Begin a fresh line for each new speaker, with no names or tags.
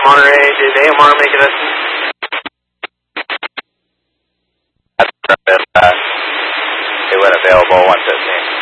Monterey, did AMR make it estimate?
That's it went available 115.